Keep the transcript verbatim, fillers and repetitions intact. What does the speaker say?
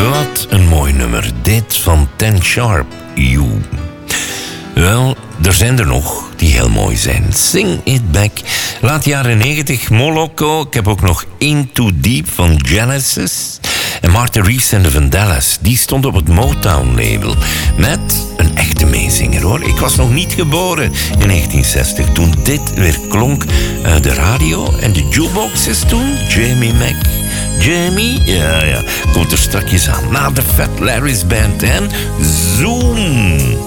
Wat een mooi nummer, dit van Ten Sharp, You. Wel, er zijn er nog die heel mooi zijn. Sing It Back. Laat jaren negentig, Moloko. Ik heb ook nog In Too Deep van Genesis. En Martha Reeves en de Vandellas, die stond op het Motown-label. Met een echte meezinger, hoor. Ik was nog niet geboren in negentien zestig toen dit weer klonk uit de radio. En de jukeboxes toen, Jamie Mac. Jamie, ja, ja, komt er strakjes aan. Na de Fat Larry's Band en Zoom.